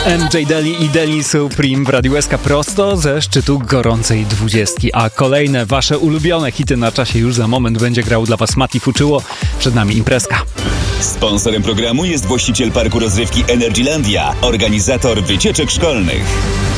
MJ Daly i Daly Supreme w Radiu SK prosto ze szczytu gorącej 20. A kolejne wasze ulubione hity na czasie już za moment będzie grał dla was Mati Fuczyło. Przed nami imprezka. Sponsorem programu jest właściciel parku rozrywki Energylandia, organizator wycieczek szkolnych.